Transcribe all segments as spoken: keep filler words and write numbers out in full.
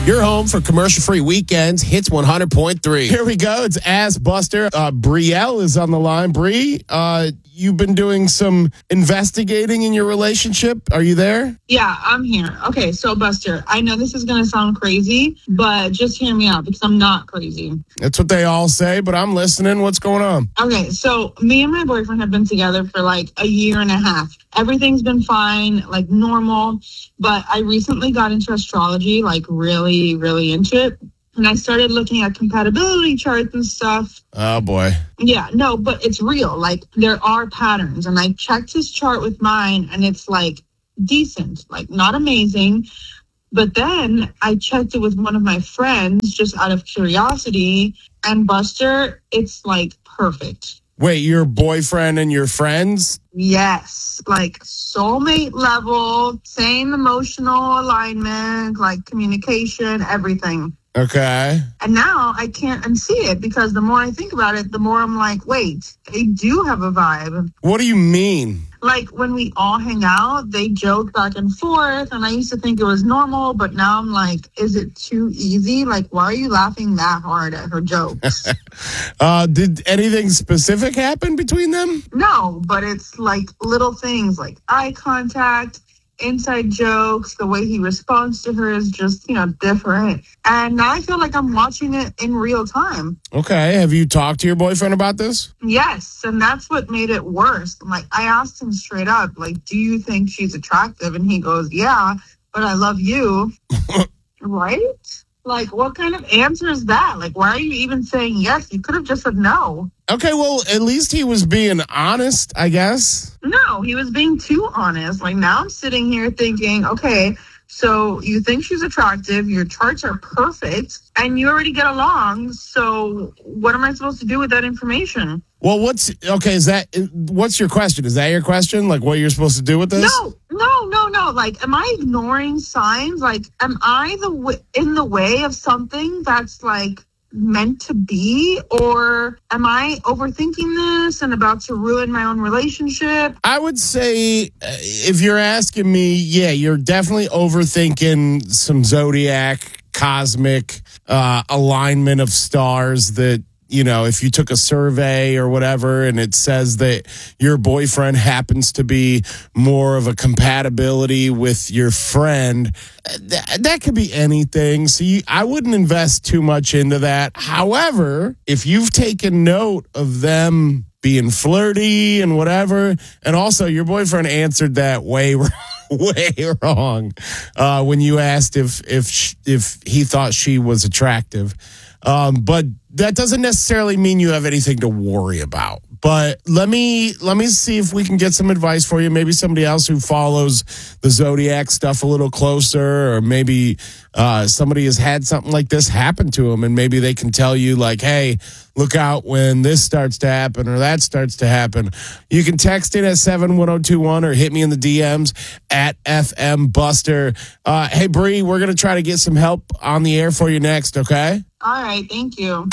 Your home for commercial-free weekends, Hits one hundred point three. Here we go. It's Ass Buster. Uh, Brielle is on the line. Bri, uh, you've been doing some investigating in your relationship. Are you there? Yeah, I'm here. Okay, so Buster, I know this is going to sound crazy, but just hear me out because I'm not crazy. That's what they all say, but I'm listening. What's going on? Okay, so me and my boyfriend have been together for like a year and a half. Everything's been fine, like normal, but I recently got into astrology, like really, really into it. And I started looking at compatibility charts and stuff. Oh, boy. Yeah, no, but it's real. Like, there are patterns. And I checked his chart with mine, and it's, like, decent. Like, not amazing. But then I checked it with one of my friends just out of curiosity. And, Buster, it's, like, perfect. Wait, your boyfriend and your friends? Yes, like soulmate level, same emotional alignment, like communication, everything. Okay. And now I can't unsee it because the more I think about it, the more I'm like, wait, they do have a vibe. What do you mean? Like when we all hang out, they joke back and forth. And I used to think it was normal, but now I'm like, is it too easy? Like, why are you laughing that hard at her jokes? uh, did anything specific happen between them? No, but it's like little things like eye contact, inside jokes, the way he responds to her is just, you know, different. And now I feel like I'm watching it in real time. Okay. Have you talked to your boyfriend about this? Yes. And that's what made it worse. Like, I asked him straight up, like, do you think she's attractive? And he goes, yeah, but I love you. Right? Like, what kind of answer is that? Like, why are you even saying yes? You could have just said no. Okay, well, at least he was being honest, I guess. No, he was being too honest. Like, now I'm sitting here thinking, okay, so you think she's attractive, your charts are perfect, and you already get along, so what am I supposed to do with that information? Well, what's, okay, is that, what's your question? Is that your question? Like, what you're supposed to do with this? No, no, no, no. Like, am I ignoring signs? Like, am I the w- in the way of something that's, like, meant to be, or am I overthinking this and about to ruin my own relationship? I would say, uh, if you're asking me, yeah, you're definitely overthinking some zodiac, cosmic uh, alignment of stars that, you know, if you took a survey or whatever and it says that your boyfriend happens to be more of a compatibility with your friend, that, that could be anything. So you, I wouldn't invest too much into that. However, if you've taken note of them being flirty and whatever, and also your boyfriend answered that way way wrong uh, when you asked if if if he thought she was attractive. Um, but that doesn't necessarily mean you have anything to worry about. But let me let me see if we can get some advice for you. Maybe somebody else who follows the zodiac stuff a little closer, or maybe uh, somebody has had something like this happen to them, and maybe they can tell you, like, hey, look out when this starts to happen or that starts to happen. You can text in at seven one zero two one or hit me in the D Ms at F M Buster. Uh, hey, Bree, we're going to try to get some help on the air for you next, okay? All right, thank you.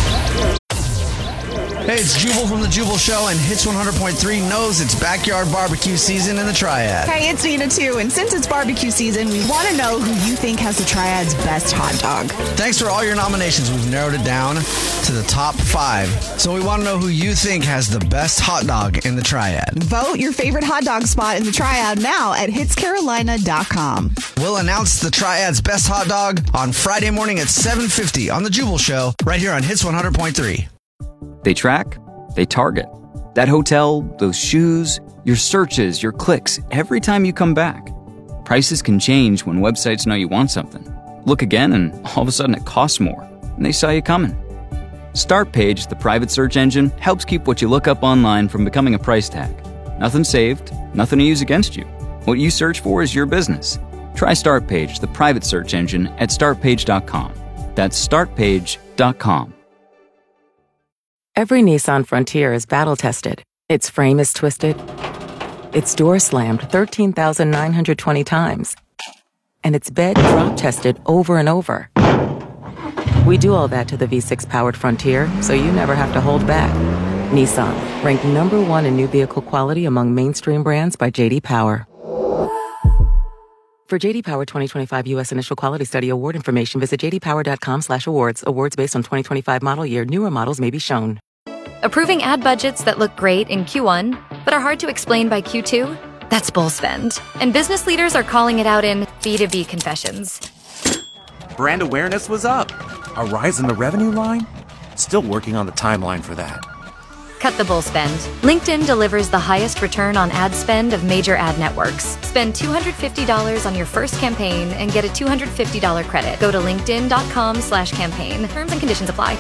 Hey, it's Jubal from The Jubal Show, and Hits one hundred point three knows it's backyard barbecue season in the Triad. Hey, it's Nina, too, and since it's barbecue season, we want to know who you think has the Triad's best hot dog. Thanks for all your nominations. We've narrowed it down to the top five. So we want to know who you think has the best hot dog in the Triad. Vote your favorite hot dog spot in the Triad now at hits carolina dot com. We'll announce the Triad's best hot dog on Friday morning at seven fifty on The Jubal Show, right here on Hits one hundred point three. They track, they target. That hotel, those shoes, your searches, your clicks, every time you come back. Prices can change when websites know you want something. Look again and all of a sudden it costs more, and they saw you coming. Startpage, the private search engine, helps keep what you look up online from becoming a price tag. Nothing saved, nothing to use against you. What you search for is your business. Try Startpage, the private search engine, at start page dot com. That's start page dot com. Every Nissan Frontier is battle-tested. Its frame is twisted. Its door slammed thirteen thousand nine hundred twenty times. And its bed drop-tested over and over. We do all that to the V six powered Frontier, so you never have to hold back. Nissan, ranked number one in new vehicle quality among mainstream brands by J D Power. For J D Power twenty twenty-five U S Initial Quality Study award information, visit j d power dot com slash awards. Awards based on twenty twenty-five model year. Newer models may be shown. Approving ad budgets that look great in Q one, but are hard to explain by Q two? That's bull spend. And business leaders are calling it out in B two B confessions. Brand awareness was up. A rise in the revenue line? Still working on the timeline for that. Cut the bull spend. LinkedIn delivers the highest return on ad spend of major ad networks. Spend two hundred fifty dollars on your first campaign and get a two hundred fifty dollars credit. Go to linkedin.com slash campaign. Terms and conditions apply.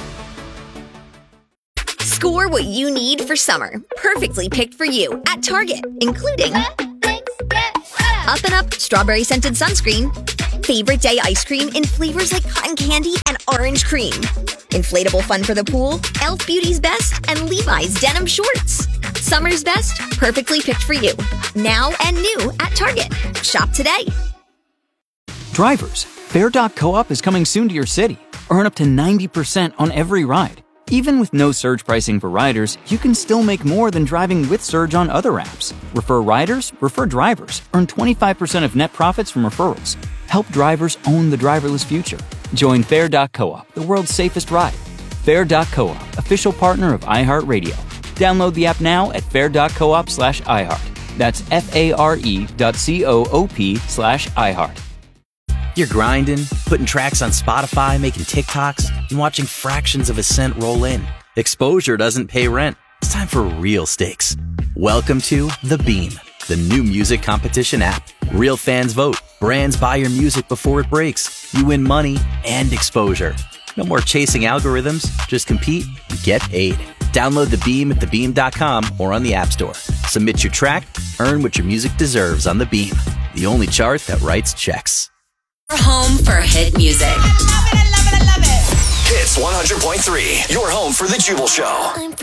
Score what you need for summer. Perfectly picked for you at Target, including Up and Up Strawberry Scented Sunscreen, Favorite Day Ice Cream in flavors like cotton candy and orange cream, Inflatable Fun for the Pool, e l f Beauty's Best, and Levi's Denim Shorts. Summer's best, perfectly picked for you. Now and new at Target. Shop today. Drivers, Fair dot coop is coming soon to your city. Earn up to ninety percent on every ride. Even with no surge pricing for riders, you can still make more than driving with Surge on other apps. Refer riders, refer drivers. Earn twenty-five percent of net profits from referrals. Help drivers own the driverless future. Join Fair dot coop, the world's safest ride. Fair dot coop, official partner of iHeartRadio. Download the app now at fair dot coop slash iHeart. That's F-A-R-E dot C-O-O-P slash iHeart. You're grinding, putting tracks on Spotify, making TikToks, and watching fractions of a cent roll in. Exposure doesn't pay rent. It's time for real stakes. Welcome to The Beam, the new music competition app. Real fans vote. Brands buy your music before it breaks. You win money and exposure. No more chasing algorithms. Just compete and get paid. Download The Beam at the beam dot com or on the App Store. Submit your track. Earn what your music deserves on The Beam, the only chart that writes checks. Home for hit music. I love it, I love it, I love it. Hits one hundred point three, your home for The Jubal Show.